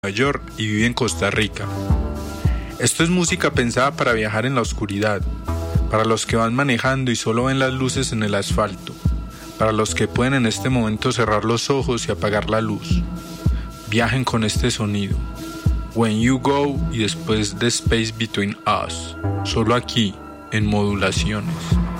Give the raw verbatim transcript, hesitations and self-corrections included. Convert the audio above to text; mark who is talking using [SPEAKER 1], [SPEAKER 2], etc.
[SPEAKER 1] Nueva York y vive en Costa Rica. Esto es música pensada para viajar en la oscuridad, para los que van manejando y solo ven las luces en el asfalto, para los que pueden en este momento cerrar los ojos y apagar la luz. Viajen con este sonido. When You Go y después The Space Between Us, solo aquí en Modulaciones.